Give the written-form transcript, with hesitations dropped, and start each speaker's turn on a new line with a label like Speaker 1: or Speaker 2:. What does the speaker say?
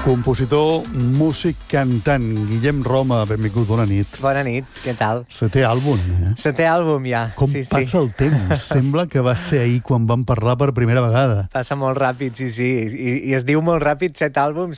Speaker 1: Compositor, músic, cantant, Guillem Roma, benvingut, bona nit.
Speaker 2: Bona nit, què tal?
Speaker 1: Setè àlbum, eh?
Speaker 2: Setè àlbum ja.
Speaker 1: Com
Speaker 2: sí,
Speaker 1: passa el temps? Sembla que va ser ahir quan vam parlar per primera vegada.
Speaker 2: Passa molt ràpid, sí. I es diu molt ràpid 7 àlbums,